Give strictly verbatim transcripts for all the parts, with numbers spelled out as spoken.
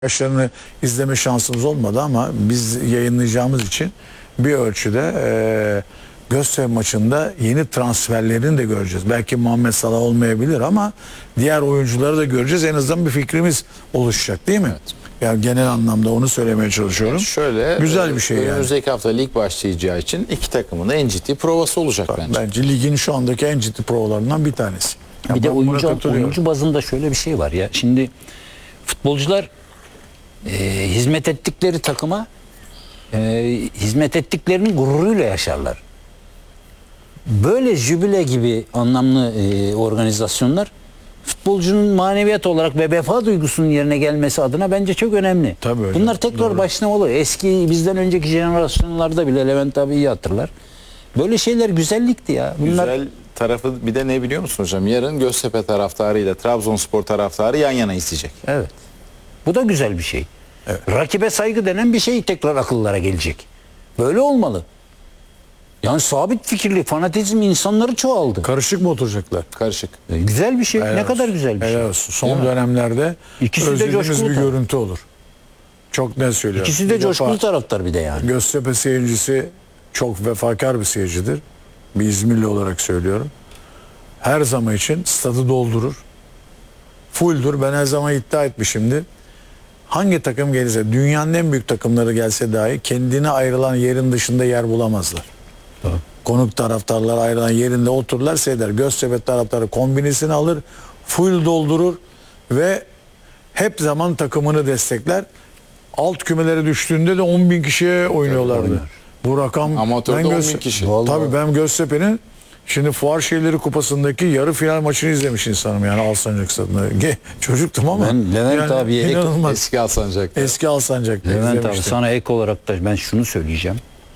Yaşlarını izleme şansımız olmadı ama biz yayınlayacağımız için bir ölçüde e, Göztepe maçında yeni transferlerini de göreceğiz. Belki Muhammed Salah olmayabilir ama diğer oyuncuları da göreceğiz. En azından bir fikrimiz oluşacak değil mi? Evet. Yani genel anlamda onu söylemeye çalışıyorum. Yani şöyle, güzel bir şey yani. Önümüzdeki hafta lig başlayacağı için iki takımın da en ciddi provası olacak Tabii, bence. Bence ligin şu andaki en ciddi provalarından bir tanesi. Yani bir de oyuncu, oyuncu bazında şöyle bir şey var ya. Şimdi futbolcular e, hizmet ettikleri takıma e, hizmet ettiklerinin gururuyla yaşarlar. Böyle jübile gibi anlamlı e, organizasyonlar futbolcunun maneviyat olarak ve vefa duygusunun yerine gelmesi adına bence çok önemli. Tabii hocam, bunlar tekrar doğru. başlamalı. Eski bizden önceki jenerasyonlarda bile Levent abi iyi hatırlar. Böyle şeyler güzellikti ya. Bunlar... Güzel tarafı bir de ne biliyor musun hocam? Yarın Göztepe taraftarı ile Trabzonspor taraftarı yan yana isteyecek. Evet. Bu da güzel bir şey. Evet. Rakibe saygı denen bir şey tekrar akıllara gelecek. Böyle olmalı. Yani sabit fikirli fanatizm insanları çoğaldı. Karışık mı oturacaklar? Karışık. E, güzel bir şey. Helal ne olsun. kadar güzel bir Helal şey. olsun. Son dönemlerde İkisi de özlediğimiz coşkulu bir tabii. görüntü olur. Çok net söylüyorum. İkisi de Bir coşkulu defa taraftar bir de yani. Göztepe seyircisi çok vefakar bir seyircidir. Bir İzmirli olarak söylüyorum. Her zaman için stadı doldurur. Fulldur. Ben her zaman iddia etmişimdir. Hangi takım gelirse, dünyanın en büyük takımları gelse dahi kendine ayrılan yerin dışında yer bulamazlar. Tabii. Konuk taraftarlar ayrılan yerinde otururlar, seyreder. Göztepe taraftarı kombinesini alır, full doldurur ve hep zaman takımını destekler. Alt kümelere düştüğünde de on bin kişiye oynuyorlardı. Bu rakam Amatörde on bin Göz- kişi. Vallahi. Tabii ben Göztepe'nin şimdi Fuar Şehirleri Kupası'ndaki yarı final maçını izlemiş insanım yani Alsancak Stadı'nda. Ge- Çocuktum ama. Ben Levent abiye ek- inanılmaz. Eski Alsancak'ta. Eski Alsancak'ta Levent abi izlemiştim. sana ek olarak da ben şunu söyleyeceğim.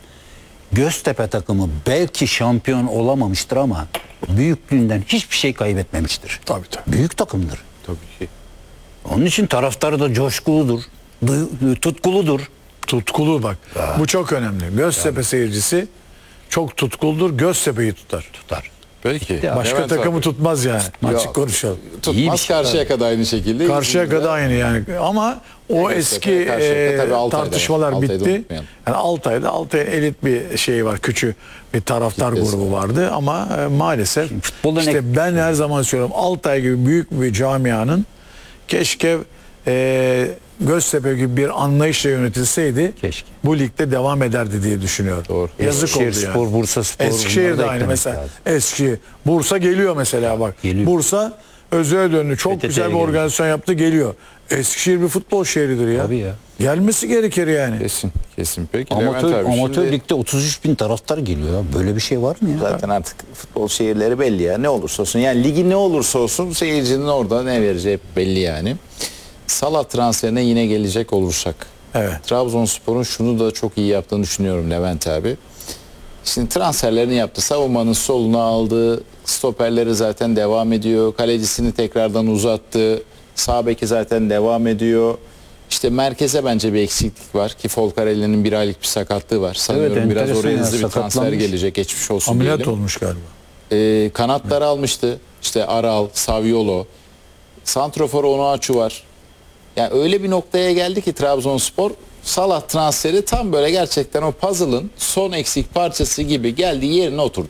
Göztepe takımı belki şampiyon olamamıştır ama büyüklüğünden hiçbir şey kaybetmemiştir. Tabii tabii. Büyük takımdır. Tabii ki. Onun için taraftarı da coşkuludur, duy- tutkuludur. Tutkulu bak. Bu çok önemli. Göztepe seyircisi çok tutkuludur. Göztepe'yi tutar. Tutar. Peki. Başka Levent takımı abi. tutmaz yani. Açık Yok. konuşalım. Tutmaz. İyi bir şey. Karşıyaka'da aynı şekilde. Karşıyaka'da aynı yani. Ama o Yani eski Göztepe, Karşıyaka e, tabii Altay'da var. tartışmalar Altay'da bitti. unutmayalım. Yani Altay'da Altay'ın elit bir şey var. Küçük bir taraftar Kitlesi grubu vardı ama e, maalesef futbolun işte ek- ben her zaman söylüyorum Altay gibi büyük bir camianın keşke e, Göztepe gibi bir anlayışla yönetilseydi Keşke. bu ligde devam ederdi diye düşünüyorum. Doğru. Yazık oldu Eskişehir yani. Spor, Bursa Spor. Eskişehir bunları de da aynı eklemek mesela. lazım. Eskişehir. Bursa geliyor mesela bak. Geliyor. Bursa özüne döndü. Çok P T T'ye güzel bir geliyor. organizasyon yaptı geliyor. Eskişehir bir futbol şehridir ya. Tabii ya. Gelmesi gerekir yani. Kesin. Kesin. Peki Amatör, Levent abi amatör şimdi ligde otuz üç bin taraftar geliyor ya. Böyle bir şey var mı ya? zaten artık futbol şehirleri belli ya. Ne olursa olsun. Yani ligi ne olursa olsun seyircinin orada ne vereceği belli yani. Salah transferine yine gelecek olursak. Evet. Trabzonspor'un şunu da çok iyi yaptığını düşünüyorum Levent abi. Şimdi transferlerini yaptı. Savunmanın soluna aldı. Stoperleri zaten devam ediyor. Kalecisini tekrardan uzattı. Sağ beki zaten devam ediyor. İşte merkeze bence bir eksiklik var ki Folcarelli'nin bir aylık bir sakatlığı var. Sanıyorum Evet, biraz enteresan oraya ya, hızlı bir transfer sakatlanmış. gelecek. Geçmiş olsun Ameliyat diyelim. olmuş galiba. Ee, kanatları almıştı. İşte Aral, Saviolo. Santrofor Onuachu var. Yani öyle bir noktaya geldi ki Trabzonspor Salah transferi tam böyle gerçekten o puzzle'ın son eksik parçası gibi geldiği yerine oturdu.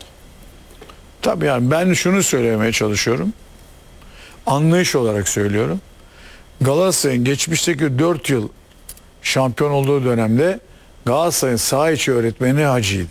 Tabii yani ben şunu söylemeye çalışıyorum. Anlayış olarak söylüyorum. Galatasaray'ın geçmişteki dört yıl şampiyon olduğu dönemde Galatasaray'ın saha içi öğretmeni Hacı'ydı.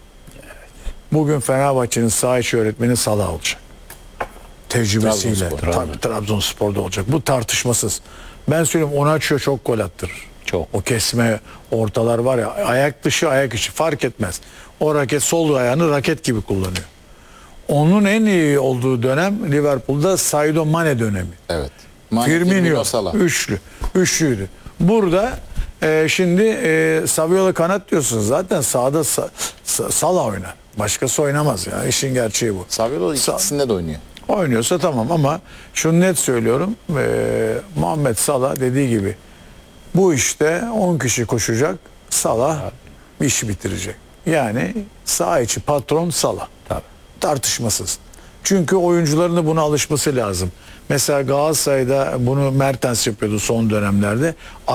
Bugün Fenerbahçe'nin saha içi öğretmeni Salah olacak. Tecrübesiyle. Trabzonspor. Tabii Trabzonspor'da olacak. Bu tartışmasız. Ben söyleyeyim Onaçio çok gol attırır. Çok. O kesme ortalar var ya ayak dışı ayak içi fark etmez. O raket sol ayağını raket gibi kullanıyor. Onun en iyi olduğu dönem Liverpool'da Sadio Mane dönemi. Evet. Mane, Firmino, Salah. üçlü. Üçlüydü. Burada e, şimdi e, Saviola kanat diyorsunuz. Zaten sağda sa, sa, Salah oynar. Başkası oynamaz ya. İşin gerçeği bu. Saviolo Sa- ikisinde de oynuyor. Oynuyorsa tamam ama şunu net söylüyorum. E, Muhammed Salah dediği gibi bu işte on kişi koşacak. Salah işi bitirecek. Yani sağ içi patron Salah. Tabii. Tartışmasız. Çünkü oyuncuların da buna alışması lazım. Mesela Galatasaray'da bunu Mertens yapıyordu son dönemlerde.